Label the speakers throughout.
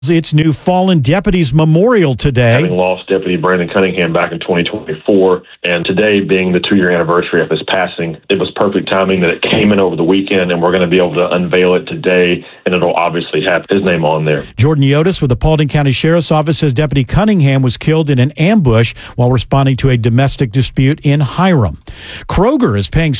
Speaker 1: Its new Fallen Deputies Memorial today.
Speaker 2: Having lost Deputy Brandon Cunningham back in 2024, and today being the 2-year anniversary of his passing, it was perfect timing that it came in over the weekend, and we're going to be able to unveil it today, and it'll obviously have his name on there.
Speaker 1: Jordan Yotis with the Paulding County Sheriff's Office says Deputy Cunningham was killed in an ambush while responding to a domestic dispute in Hiram. Kroger is paying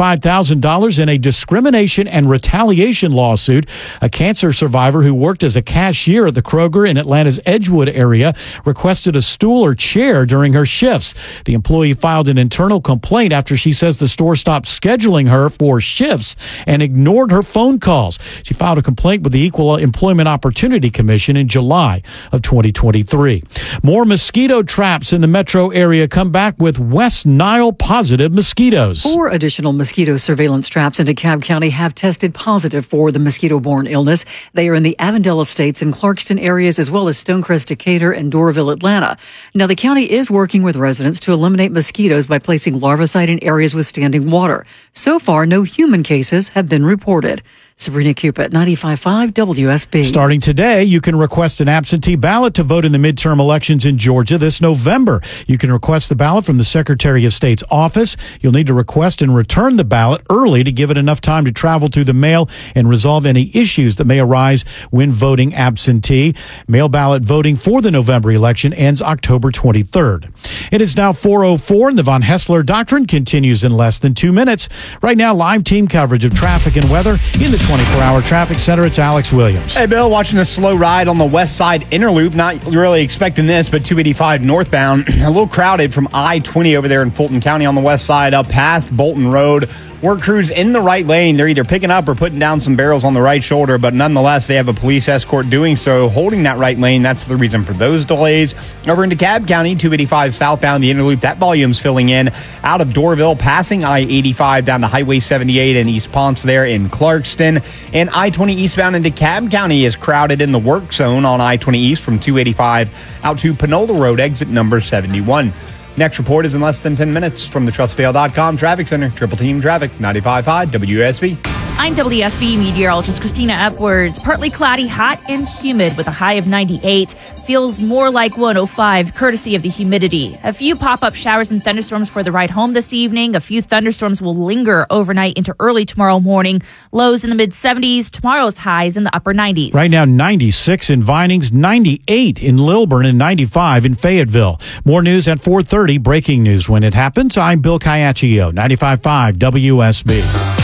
Speaker 1: $75,000 in a discrimination and retaliation lawsuit. A cancer survivor who worked as a cashier at the Kroger in Atlanta's Edgewood area requested a stool or chair during her shifts. The employee filed an internal complaint after she says the store stopped scheduling her for shifts and ignored her phone calls. She filed a complaint with the Equal Employment Opportunity Commission in July of 2023. More mosquito traps in the metro area come back with West Nile positive mosquitoes.
Speaker 3: 4 additional mosquito surveillance traps in DeKalb County have tested positive for the mosquito-borne illness. They are in the Avondale Estates and Clarkston areas, as well as Stonecrest, Decatur, and Doraville, Atlanta. Now, the county is working with residents to eliminate mosquitoes by placing larvicide in areas with standing water. So far, no human cases have been reported. Sabrina Cupid, 95.5 WSB.
Speaker 1: Starting today, you can request an absentee ballot to vote in the midterm elections in Georgia this November. You can request the ballot from the Secretary of State's office. You'll need to request and return the ballot early to give it enough time to travel through the mail and resolve any issues that may arise when voting absentee. Mail ballot voting for the November election ends October 23rd. It is now 4:04, and the Von Hessler Doctrine continues in less than 2 minutes. Right now, live team coverage of traffic and weather in the 24-hour traffic center. It's Alex Williams.
Speaker 4: Hey, Bill, watching a slow ride on the west side inner loop. Not really expecting this, but 285 northbound. A little crowded from I-20 over there in Fulton County on the west side up past Bolton Road. Work crews in the right lane. They're either picking up or putting down some barrels on the right shoulder, but nonetheless, they have a police escort doing so, holding that right lane. That's the reason for those delays. Over in DeKalb County, 285 southbound, the inner loop, that volume's filling in out of Doraville, passing I-85 down to Highway 78 and East Ponce there in Clarkston. And I-20 eastbound in DeKalb County is crowded in the work zone on I-20 east from 285 out to Panola Road, exit number 71. Next report is in less than 10 minutes from the TrustDale.com Traffic Center. Triple Team Traffic, 95.5 WSB.
Speaker 5: I'm WSB meteorologist Christina Epwards. Partly cloudy, hot and humid with a high of 98. Feels more like 105, courtesy of the humidity. A few pop-up showers and thunderstorms for the ride home this evening. A few thunderstorms will linger overnight into early tomorrow morning. Lows in the mid-70s. Tomorrow's highs in the upper 90s.
Speaker 1: Right now, 96 in Vinings, 98 in Lilburn, and 95 in Fayetteville. More news at 4:30. Breaking news when it happens. I'm Bill Caiaccio, 95.5 WSB.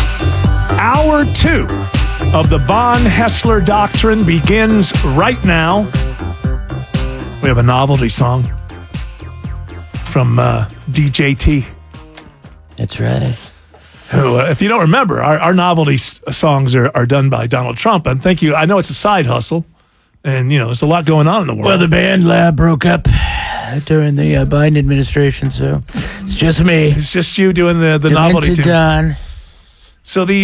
Speaker 6: Hour 2 of the Von Hessler Doctrine begins right now. We have a novelty song from DJT.
Speaker 7: That's right.
Speaker 6: Who, if you don't remember, our novelty songs are done by Donald Trump. And thank you. I know it's a side hustle. And, you know, there's a lot going on in the world.
Speaker 7: Well, the band lab broke up during the Biden administration, so it's just me.
Speaker 6: It's just you doing the novelty tunes.
Speaker 7: Don.
Speaker 6: So the,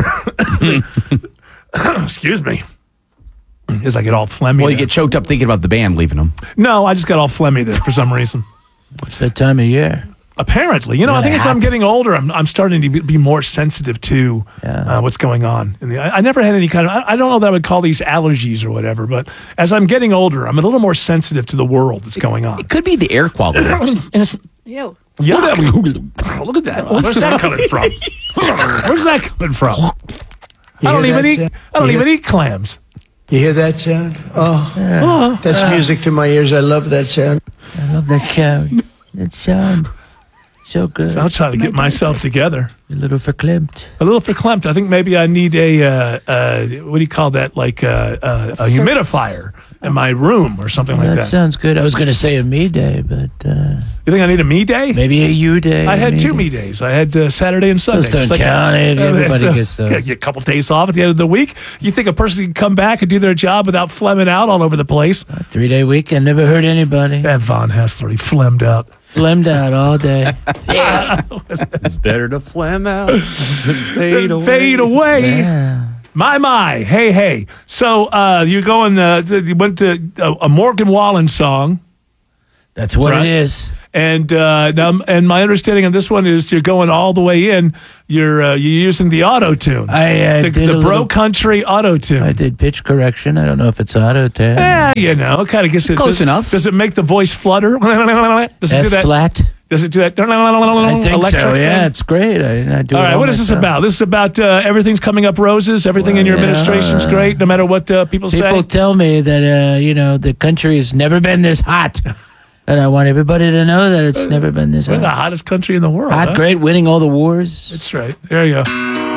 Speaker 6: excuse me, as I get all phlegmy.
Speaker 8: Well, you get choked up thinking about the band leaving them.
Speaker 6: No, I just got all phlegmy there for some reason.
Speaker 7: It's that time of year.
Speaker 6: Apparently, you know, I think as I'm getting older, I'm starting to be more sensitive to what's going on. I never had any kind of, I don't know that I would call these allergies or whatever, but as I'm getting older, I'm a little more sensitive to the world that's going on.
Speaker 8: It could be the air quality.
Speaker 5: Ew.
Speaker 6: Yuck. Look at that. Where's that coming from? Where's that coming from? I don't even eat clams.
Speaker 9: You hear that sound? Oh, that's music to my ears. I love that sound.
Speaker 7: I love that sound. That sound. So good.
Speaker 6: So I'll try to get myself together.
Speaker 7: A little verklempt.
Speaker 6: A little verklempt. I think maybe I need a, what do you call that? Like a humidifier in my room or something like that.
Speaker 7: That sounds good. I was going to say a me day, but...
Speaker 6: You think I need a me day?
Speaker 7: Maybe a you day.
Speaker 6: I had 2 me days. I had Saturday and Sunday.
Speaker 7: Those don't count. Everybody gets those.
Speaker 6: Get a couple days off at the end of the week. You think a person can come back and do their job without flemming out all over the place?
Speaker 7: A 3-day weekend. Never hurt anybody.
Speaker 6: That Von Hessler, he flemmed out.
Speaker 7: Flemmed out all day.
Speaker 8: It's better to phlegm out than
Speaker 6: fade away.
Speaker 7: Yeah.
Speaker 6: My. Hey. So you're going, you went to a Morgan Wallen song.
Speaker 7: That's what
Speaker 6: right?
Speaker 7: it is.
Speaker 6: And and my understanding on this one is you're going all the way in. You're using the auto tune.
Speaker 7: I did
Speaker 6: the Bro Country auto tune.
Speaker 7: I did pitch correction. I don't know if it's auto tune.
Speaker 6: It kind of gets it
Speaker 10: close enough.
Speaker 6: Does it make the voice flutter? Does it do that?
Speaker 7: Flat.
Speaker 6: Does it do that?
Speaker 7: I think
Speaker 6: Electric
Speaker 7: so. Yeah,
Speaker 6: thing?
Speaker 7: it's great. I do.
Speaker 6: All right, what is this about? This is about everything's coming up roses. Everything in your administration's great, no matter what people say.
Speaker 7: People tell me that the country has never been this hot, and I want everybody to know that it's never been this
Speaker 6: We're
Speaker 7: hot.
Speaker 6: the hottest country in the world.
Speaker 7: Hot, great, winning all the wars.
Speaker 6: That's right. There you go.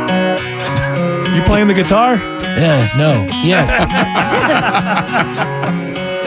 Speaker 6: You playing the guitar?
Speaker 7: Yeah. No. Yes.